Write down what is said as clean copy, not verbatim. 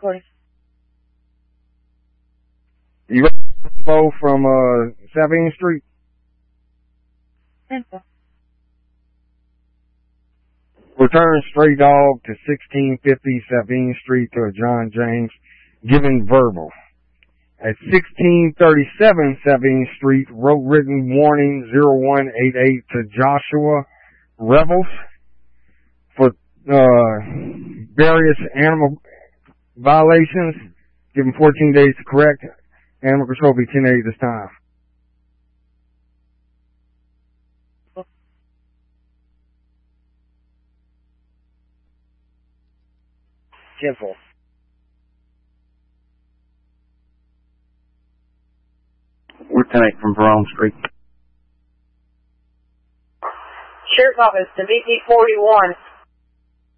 You go from Sabine Street? Return stray dog to 1650 Sabine Street to John James, given verbal. At 1637 Sabine Street, wrote written warning 0188 to Joshua Revels for various animal violations. Given 14 days to correct. Animal control be 1080 this time. Simple. We're 10-8 from Verone Street. Sheriff's Office to VP 41.